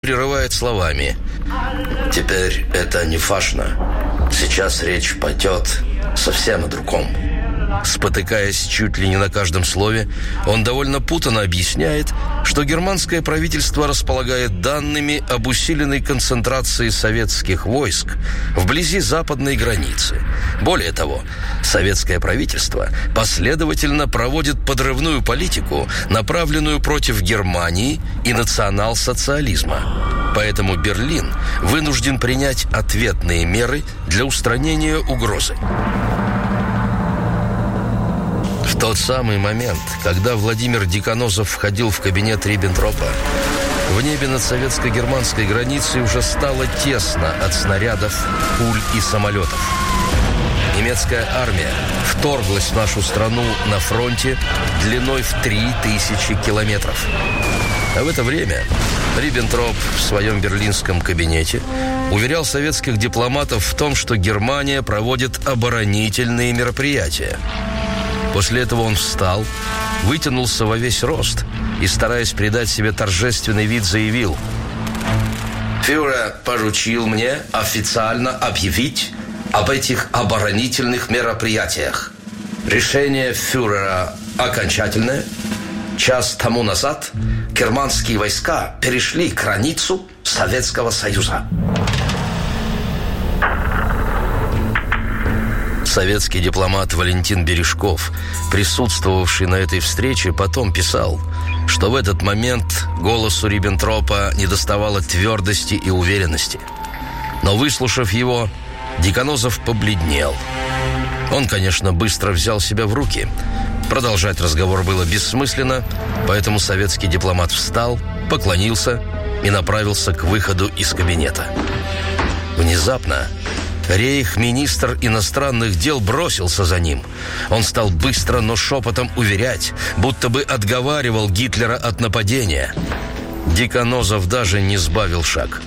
прерывает словами: «Теперь это не важно. Сейчас речь пойдет совсем о другом». Спотыкаясь чуть ли не на каждом слове, он довольно путанно объясняет, что германское правительство располагает данными об усиленной концентрации советских войск вблизи западной границы. Более того, советское правительство последовательно проводит подрывную политику, направленную против Германии и национал-социализма. Поэтому Берлин вынужден принять ответные меры для устранения угрозы. В тот самый момент, когда Владимир Деканозов входил в кабинет Риббентропа, в небе над советско-германской границей уже стало тесно от снарядов, пуль и самолетов. Немецкая армия вторглась в нашу страну на фронте длиной в 3000 километров. А в это время Риббентроп в своем берлинском кабинете уверял советских дипломатов в том, что Германия проводит оборонительные мероприятия. После этого он встал, вытянулся во весь рост и, стараясь придать себе торжественный вид, заявил: «Фюрер поручил мне официально объявить об этих оборонительных мероприятиях. Решение фюрера окончательное. Час тому назад германские войска перешли границу Советского Союза». Советский дипломат Валентин Бережков, присутствовавший на этой встрече, потом писал, что в этот момент голосу Риббентропа недоставало твердости и уверенности. Но, выслушав его, Деканозов побледнел. Он, конечно, быстро взял себя в руки. Продолжать разговор было бессмысленно, поэтому советский дипломат встал, поклонился и направился к выходу из кабинета. Внезапно рейх-министр иностранных дел бросился за ним. Он стал быстро, но шепотом уверять, будто бы отговаривал Гитлера от нападения. Деканозов даже не сбавил шаг.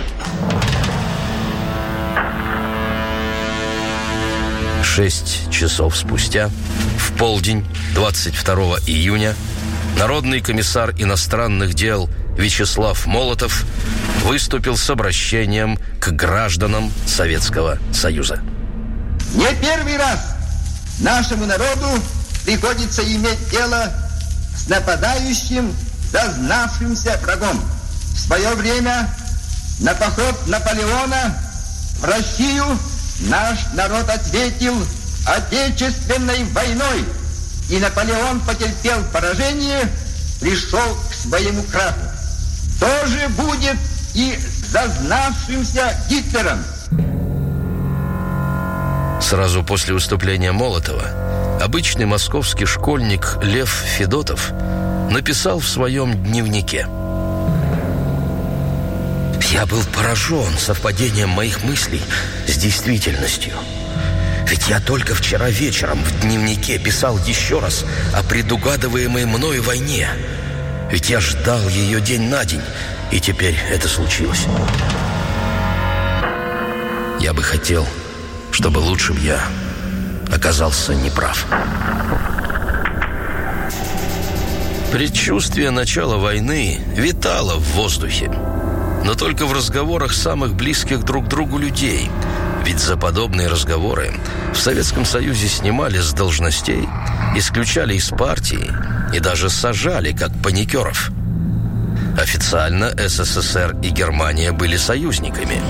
Шесть часов спустя, в полдень 22 июня, народный комиссар иностранных дел Вячеслав Молотов выступил с обращением к гражданам Советского Союза. Не первый раз нашему народу приходится иметь дело с нападающим, зазнавшимся врагом. В свое время на поход Наполеона в Россию наш народ ответил Отечественной войной, и Наполеон потерпел поражение, пришел к своему краху. То же будет и с зазнавшимся Гитлером. Сразу после выступления Молотова обычный московский школьник Лев Федотов написал в своем дневнике: «Я был поражен совпадением моих мыслей с действительностью. Ведь я только вчера вечером в дневнике писал еще раз о предугадываемой мною войне. Ведь я ждал ее день на день, и теперь это случилось. Я бы хотел, чтобы лучше бы я оказался неправ». Предчувствие начала войны витало в воздухе, но только в разговорах самых близких друг другу людей. Ведь за подобные разговоры в Советском Союзе снимали с должностей, исключали из партии и даже сажали, как паникеров. Официально СССР и Германия были союзниками.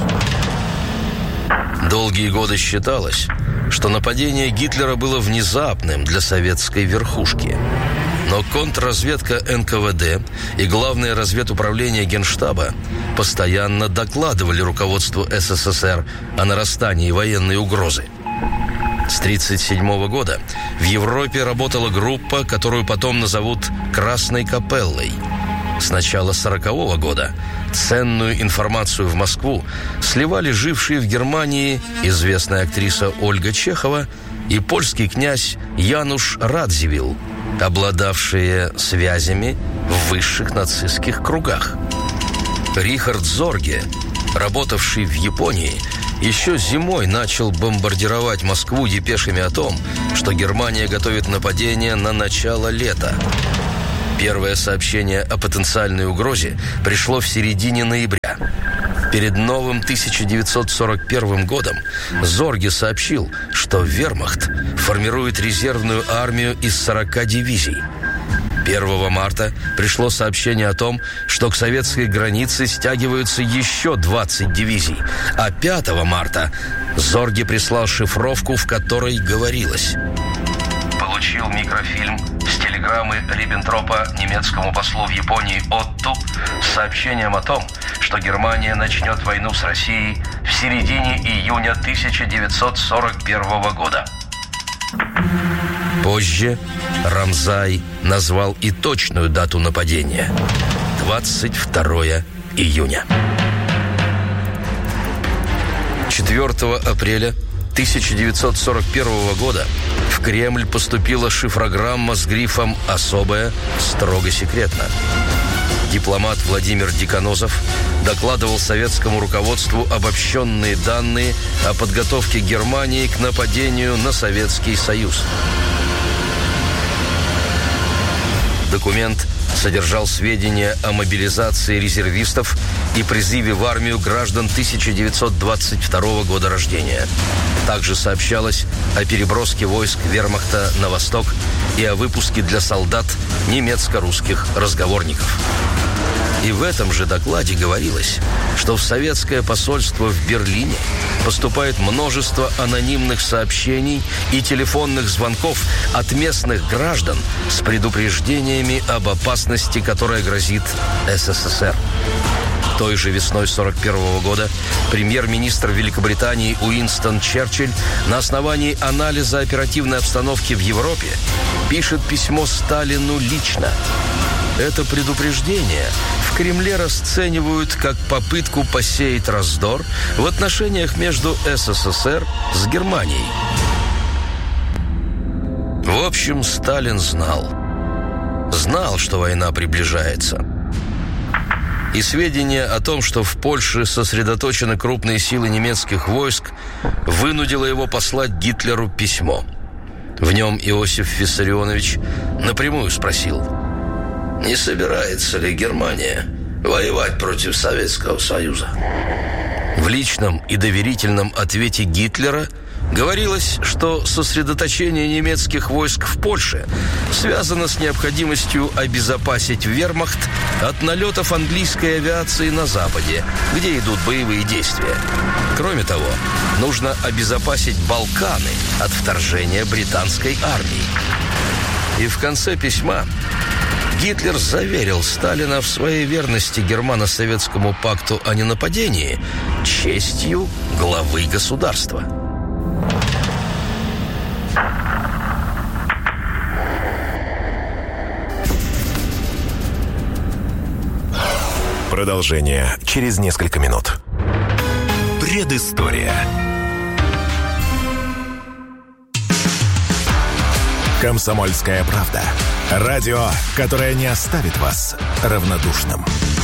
Долгие годы считалось, что нападение Гитлера было внезапным для советской верхушки. Но контрразведка НКВД и Главное разведуправление Генштаба постоянно докладывали руководству СССР о нарастании военной угрозы. С 1937 года в Европе работала группа, которую потом назовут «Красной капеллой». С начала 1940 года ценную информацию в Москву сливали жившие в Германии известная актриса Ольга Чехова и польский князь Януш Радзивилл, обладавшие связями в высших нацистских кругах. Рихард Зорге, работавший в Японии, еще зимой начал бомбардировать Москву депешами о том, что Германия готовит нападение на начало лета. Первое сообщение о потенциальной угрозе пришло в середине ноября. Перед новым 1941 годом Зорге сообщил, что вермахт формирует резервную армию из 40 дивизий. 1 марта пришло сообщение о том, что к советской границе стягиваются еще 20 дивизий, а 5 марта Зорге прислал шифровку, в которой говорилось: «Получил микрофильм с телеграммы Риббентропа немецкому послу в Японии Отту с сообщением о том, что Германия начнет войну с Россией в середине июня 1941 года». Позже Рамзай назвал и точную дату нападения – 22 июня. 4 апреля 1941 года в Кремль поступила шифрограмма с грифом «Особое, строго секретно». Дипломат Владимир Деканозов докладывал советскому руководству обобщенные данные о подготовке Германии к нападению на Советский Союз. Документ содержал сведения о мобилизации резервистов и призыве в армию граждан 1922 года рождения. Также сообщалось о переброске войск вермахта на восток и о выпуске для солдат немецко-русских разговорников. И в этом же докладе говорилось, что в советское посольство в Берлине поступает множество анонимных сообщений и телефонных звонков от местных граждан с предупреждениями об опасности, которая грозит СССР. Той же весной 1941 года премьер-министр Великобритании Уинстон Черчилль на основании анализа оперативной обстановки в Европе пишет письмо Сталину лично. Это предупреждение в Кремле расценивают как попытку посеять раздор в отношениях между СССР с Германией. В общем, Сталин знал, что война приближается. И сведения о том, что в Польше сосредоточены крупные силы немецких войск, вынудило его послать Гитлеру письмо. В нем Иосиф Виссарионович напрямую спросил: не собирается ли Германия воевать против Советского Союза? В личном и доверительном ответе Гитлера говорилось, что сосредоточение немецких войск в Польше связано с необходимостью обезопасить вермахт от налетов английской авиации на Западе, где идут боевые действия. Кроме того, нужно обезопасить Балканы от вторжения британской армии. И в конце письма Гитлер заверил Сталина в своей верности Германо-Советскому пакту о ненападении честью главы государства. Продолжение через несколько минут. Предыстория. «Комсомольская правда». Радио, которое не оставит вас равнодушным.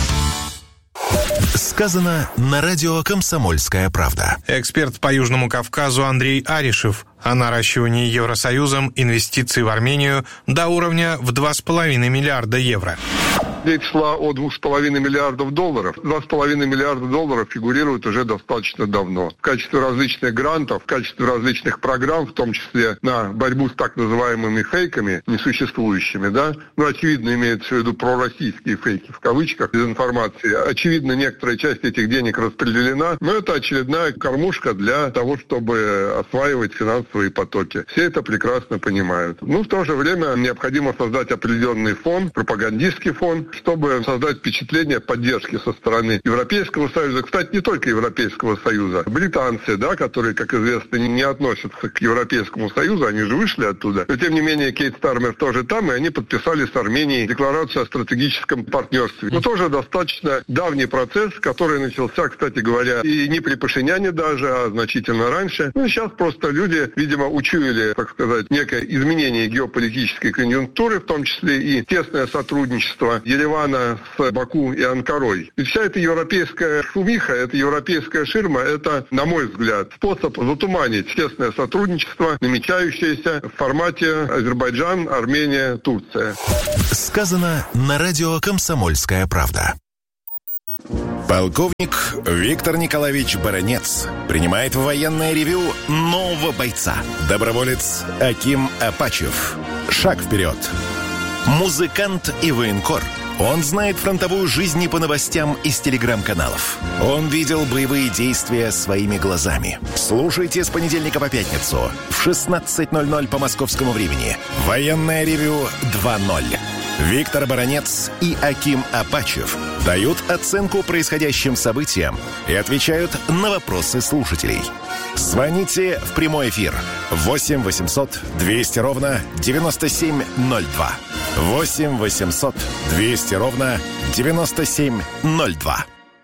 Сказано на радио «Комсомольская правда». Эксперт по Южному Кавказу Андрей Аришев о наращивании Евросоюзом инвестиций в Армению до уровня в 2,5 миллиарда евро. Речь шла о $2,5 миллиардов. $2,5 миллиарда фигурируют уже достаточно давно. В качестве различных грантов, в качестве различных программ, в том числе на борьбу с так называемыми фейками, несуществующими, да? Ну, очевидно, имеется в виду пророссийские фейки, в кавычках, дезинформации. Очевидно, некоторая часть этих денег распределена, но это очередная кормушка для того, чтобы осваивать финансовые потоки. Все это прекрасно понимают. Ну, в то же время необходимо создать определенный фон, пропагандистский фон, чтобы создать впечатление поддержки со стороны Европейского Союза. Кстати, не только Европейского Союза. Британцы, да, которые, как известно, не относятся к Европейскому Союзу, они же вышли оттуда. Но, тем не менее, Кейт Стармер тоже там, и они подписали с Арменией декларацию о стратегическом партнерстве. Но тоже достаточно давний процесс, который начался, кстати говоря, и не при Пашиняне даже, а значительно раньше. Ну, сейчас просто люди, видимо, учуяли, так сказать, некое изменение геополитической конъюнктуры, в том числе и тесное сотрудничество Еревана с Баку и Анкарой. И вся эта европейская шумиха, эта европейская ширма, это, на мой взгляд, способ затуманить тесное сотрудничество, намечающееся в формате Азербайджан, Армения, Турция. Сказано на радио «Комсомольская правда». Полковник Виктор Николаевич Баранец принимает в военное ревью нового бойца. Доброволец Аким Апачев. Шаг вперед. Музыкант и военкор. Он знает фронтовую жизнь не по новостям из телеграм-каналов. Он видел боевые действия своими глазами. Слушайте с понедельника по пятницу в 16:00 по московскому времени. Военное ревью 2.0. Виктор Баранец и Аким Апачев дают оценку происходящим событиям и отвечают на вопросы слушателей. Звоните в прямой эфир 8 800 200 ровно 9702. 8 800 200 ровно 9702.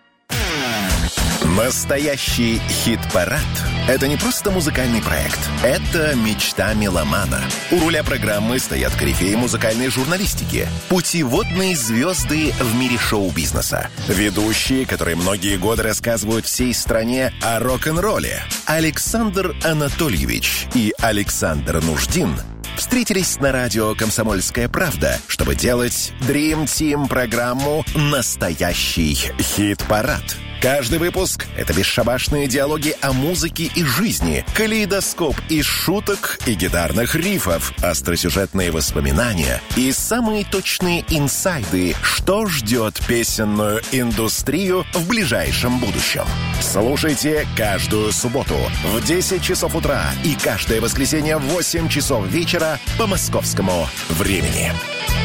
Настоящий хит-парад – это не просто музыкальный проект. Это мечта меломана. У руля программы стоят корифеи музыкальной журналистики, путеводные звезды в мире шоу-бизнеса, ведущие, которые многие годы рассказывают всей стране о рок-н-ролле. Александр Анатольевич и Александр Нуждин встретились на радио «Комсомольская правда», чтобы делать Dream Team программу «Настоящий хит-парад». Каждый выпуск — это бесшабашные диалоги о музыке и жизни, калейдоскоп из шуток и гитарных рифов, остросюжетные воспоминания и самые точные инсайды, что ждет песенную индустрию в ближайшем будущем. Слушайте каждую субботу в 10 часов утра и каждое воскресенье в 8 часов вечера по московскому времени.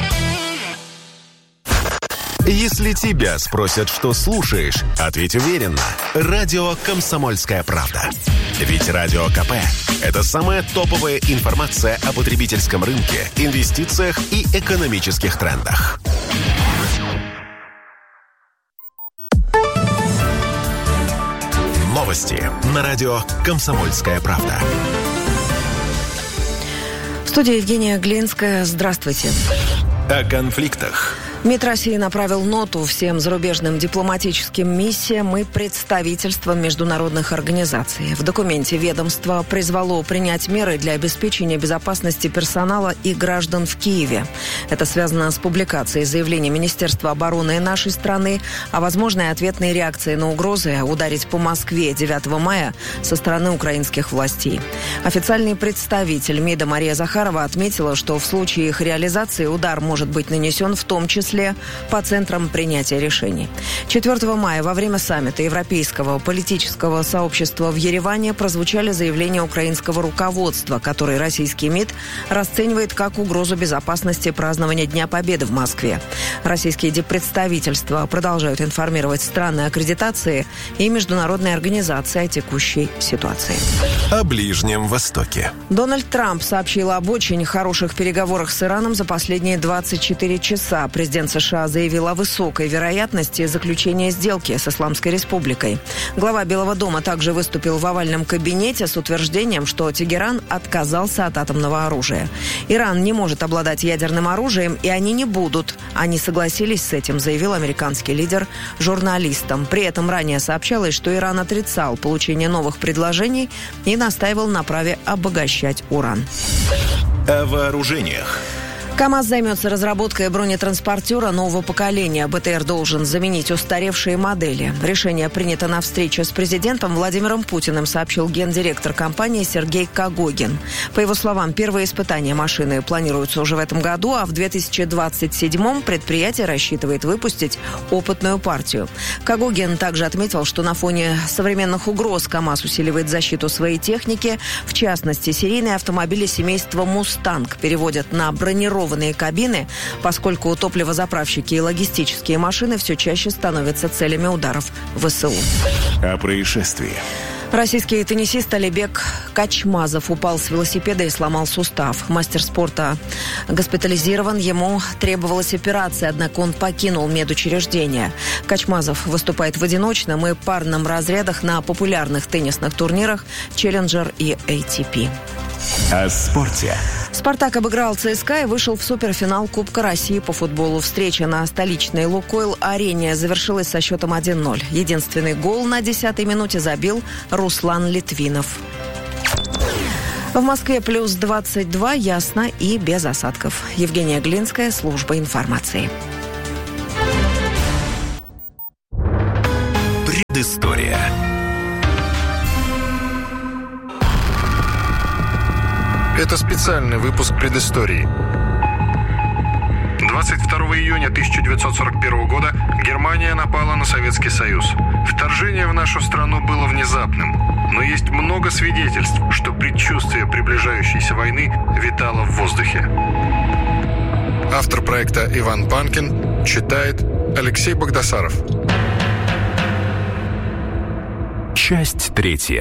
Если тебя спросят, что слушаешь, ответь уверенно. Радио «Комсомольская правда». Ведь Радио КП – это самая топовая информация о потребительском рынке, инвестициях и экономических трендах. Новости на радио «Комсомольская правда». В студии Евгения Глинская. Здравствуйте. О конфликтах. МИД России направил ноту всем зарубежным дипломатическим миссиям и представительствам международных организаций. В документе ведомство призвало принять меры для обеспечения безопасности персонала и граждан в Киеве. Это связано с публикацией заявления Министерства обороны нашей страны о возможной ответной реакции на угрозы ударить по Москве 9 мая со стороны украинских властей. Официальный представитель МИДа Мария Захарова отметила, что в случае их реализации удар может быть нанесен в том числе по центрам принятия решений. 4 мая во время саммита Европейского политического сообщества в Ереване прозвучали заявления украинского руководства, которые российский МИД расценивает как угрозу безопасности празднования Дня Победы в Москве. Российские диппредставительства продолжают информировать страны аккредитации и международные организации о текущей ситуации. О Ближнем Востоке. Дональд Трамп сообщил об очень хороших переговорах с Ираном за последние 24 часа. Президент США заявил о высокой вероятности заключения сделки с Исламской Республикой. Глава Белого дома также выступил в овальном кабинете с утверждением, что Тегеран отказался от атомного оружия. Иран не может обладать ядерным оружием, и они не будут. Они согласились с этим, заявил американский лидер журналистам. При этом ранее сообщалось, что Иран отрицал получение новых предложений и настаивал на праве обогащать уран. О вооружениях. КАМАЗ займется разработкой бронетранспортера нового поколения. БТР должен заменить устаревшие модели. Решение принято на встрече с президентом Владимиром Путиным, сообщил гендиректор компании Сергей Кагогин. По его словам, первые испытания машины планируются уже в этом году, а в 2027-м предприятие рассчитывает выпустить опытную партию. Кагогин также отметил, что на фоне современных угроз КАМАЗ усиливает защиту своей техники. В частности, серийные автомобили семейства «Мустанг» переводят на бронированные кабины, поскольку топливозаправщики и логистические машины все чаще становятся целями ударов ВСУ. О происшествии. Российский теннисист Алибек Качмазов упал с велосипеда и сломал сустав. Мастер спорта госпитализирован, ему требовалась операция, однако он покинул медучреждение. Качмазов выступает в одиночном и парном разрядах на популярных теннисных турнирах «Челленджер» и ATP. О спорте. «Спартак» обыграл ЦСКА и вышел в суперфинал Кубка России по футболу. Встреча на столичной «Лукойл-арене» завершилась со счетом 1-0. Единственный гол на 10-й минуте забил Руслан Литвинов. В Москве плюс 22, ясно и без осадков. Евгения Глинская, служба информации. Предыстория. Это специальный выпуск предыстории. 22 июня 1941 года Германия напала на Советский Союз. Вторжение в нашу страну было внезапным, но есть много свидетельств, что предчувствие приближающейся войны витало в воздухе. Автор проекта Иван Панкин, читает Алексей Богдасаров. Часть 3.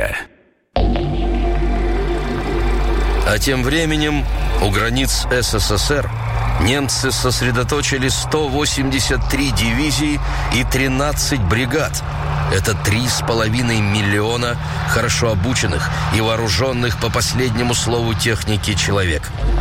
А тем временем у границ СССР немцы сосредоточили 183 дивизии и 13 бригад. Это 3,5 миллиона хорошо обученных и вооруженных по последнему слову техники человек.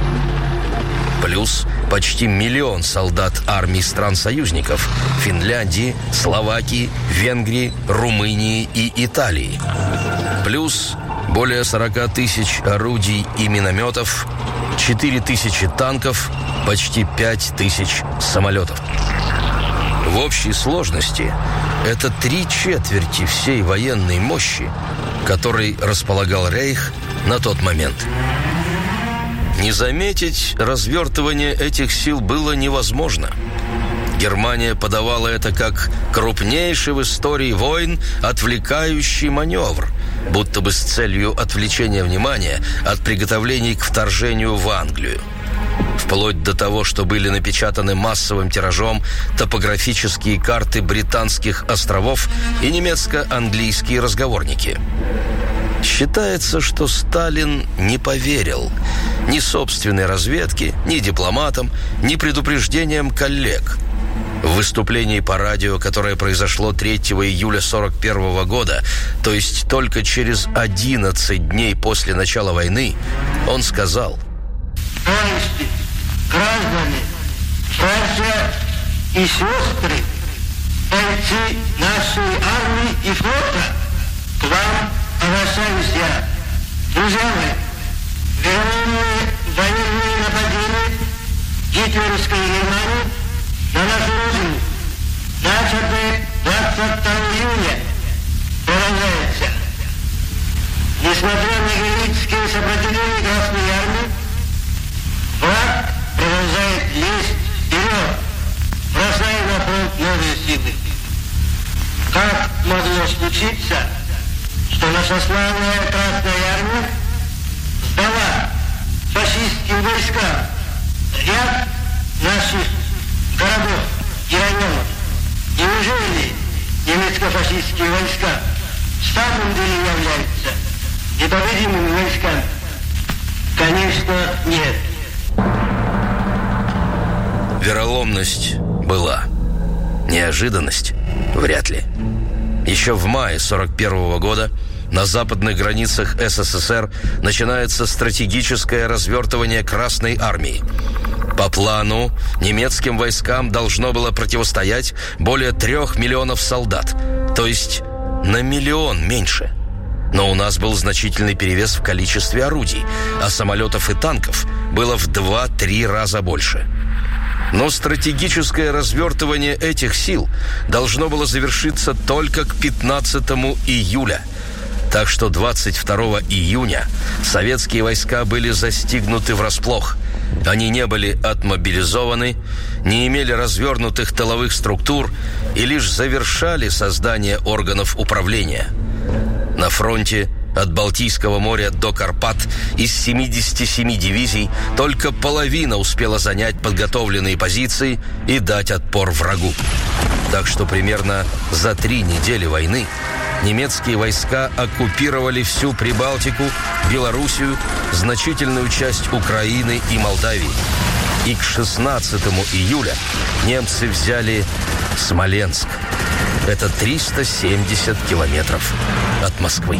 Плюс почти 1 миллион солдат армий стран-союзников – Финляндии, Словакии, Венгрии, Румынии и Италии. Плюс более 40 тысяч орудий и минометов, 4 тысячи танков, почти 5 тысяч самолетов. В общей сложности это 3/4 всей военной мощи, которой располагал Рейх на тот момент. Не заметить развертывание этих сил было невозможно. Германия подавала это как крупнейший в истории войн отвлекающий маневр, будто бы с целью отвлечения внимания от приготовлений к вторжению в Англию. Вплоть до того, что были напечатаны массовым тиражом топографические карты британских островов и немецко-английские разговорники. Считается, что Сталин не поверил ни собственной разведке, ни дипломатам, ни предупреждениям коллег. В выступлении по радио, которое произошло 3 июля 1941 года, то есть только через 11 дней после начала войны, он сказал: «Товарищи, граждане, братья и сестры, бойцы нашей армии и флота, к вам обращаюсь я. Друзья мои, вероятные военные нападения гитлеровской Германии на нашу родину, начатые 22 июня, продолжается. Несмотря на героические сопротивления Красной Армии, враг продолжает лезть вперед, бросая на фронт новые силы. Как могло случиться, что наша славная Красная Армия сдала фашистским войскам ряд наших городов и районов? Неужели немецко-фашистские войска в самом деле являются непобедимыми войсками? Конечно, нет. Вероломность была. Неожиданность вряд ли. Еще в мае 1941 года на западных границах СССР начинается стратегическое развертывание Красной Армии. По плану немецким войскам должно было противостоять более 3 миллионов солдат, то есть на 1 миллион меньше. Но у нас был значительный перевес в количестве орудий, а самолетов и танков было в 2-3 раза больше. Но стратегическое развертывание этих сил должно было завершиться только к 15 июля. Так что 22 июня советские войска были застигнуты врасплох. Они не были отмобилизованы, не имели развернутых тыловых структур и лишь завершали создание органов управления. На фронте от Балтийского моря до Карпат из 77 дивизий только половина успела занять подготовленные позиции и дать отпор врагу. Так что примерно за 3 недели войны немецкие войска оккупировали всю Прибалтику, Белоруссию, значительную часть Украины и Молдавии. И к 16 июля немцы взяли Смоленск. Это 370 километров от Москвы.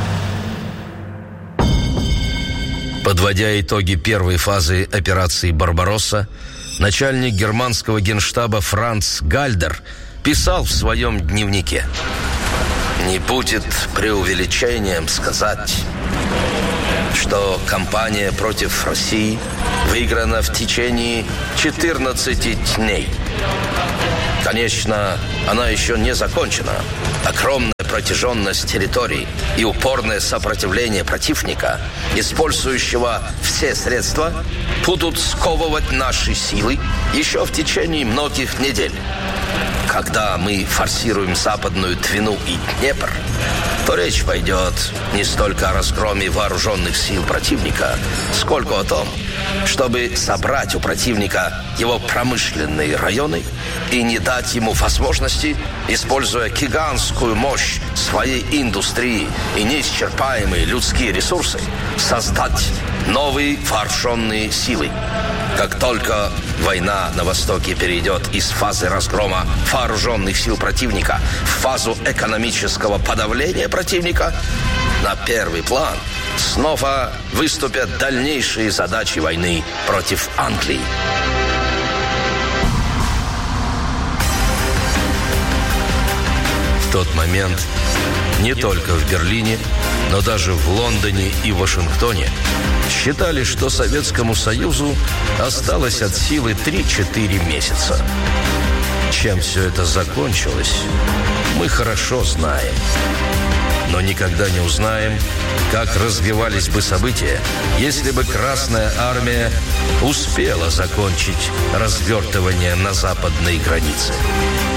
Подводя итоги первой фазы операции «Барбаросса», начальник германского генштаба Франц Гальдер писал в своем дневнике: «Не будет преувеличением сказать, что кампания против России выиграна в течение 14 дней. Конечно, она еще не закончена, Огромная протяженность территорий и упорное сопротивление противника, использующего все средства, будут сковывать наши силы еще в течение многих недель. Когда мы форсируем Западную Двину и Днепр, то речь пойдет не столько о разгроме вооруженных сил противника, сколько о том, чтобы собрать у противника его промышленные районы и не дать ему возможности, используя гигантскую мощь своей индустрии и неисчерпаемые людские ресурсы, создать новые вооруженные силы. Как только война на Востоке перейдет из фазы разгрома вооруженных сил противника в фазу экономического подавления противника, на первый план снова выступят дальнейшие задачи войны против Англии. В тот момент не только в Берлине, но даже в Лондоне и Вашингтоне считали, что Советскому Союзу осталось от силы 3-4 месяца. Чем все это закончилось, мы хорошо знаем. Но никогда не узнаем, как развивались бы события, если бы Красная Армия успела закончить развертывание на западной границе.